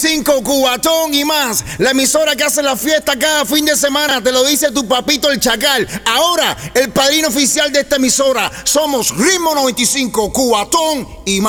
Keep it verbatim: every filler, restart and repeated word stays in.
Cinco Cubatón y más, la emisora que hace la fiesta cada fin de semana, te lo dice tu papito el Chacal. Ahora, el padrino oficial de esta emisora, somos Ritmo noventa y cinco, Cubatón y más.